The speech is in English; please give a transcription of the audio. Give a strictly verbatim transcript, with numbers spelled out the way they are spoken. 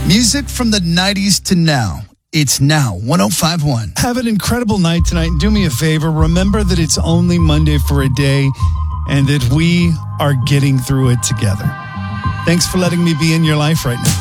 Music from the nineties to now. It's now one oh five point one. Have an incredible night tonight. And do me a favor. Remember that it's only Monday for a day and that we are getting through it together. Thanks for letting me be in your life right now.